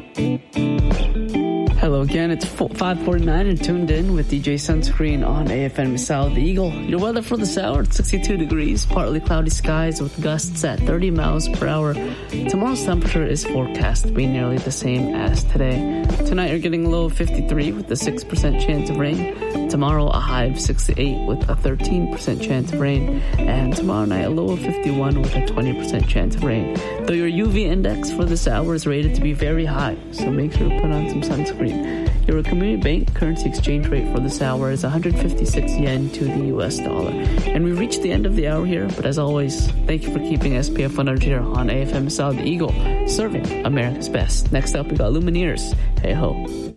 Hello again, it's 5:49 and tuned in with DJ Sunscreen on AFM Misal the Eagle. Your weather for this hour, it's 62 degrees, partly cloudy skies with gusts at 30 miles per hour. Tomorrow's temperature is forecast to be nearly the same as today. Tonight you're getting a low of 53 with a 6% chance of rain. Tomorrow a high of 68 with a 13% chance of rain. And tomorrow night a low of 51 with a 20% chance of rain. Though your UV index for this hour is rated to be very high, so make sure to put on some sunscreen. Your community bank currency exchange rate for this hour is 156 yen to the US dollar. And we reached the end of the hour here, but as always, thank you for keeping SPF 100 here on AFM Misal the Eagle, serving America's best. Next up, we got Lumineers. Hey ho.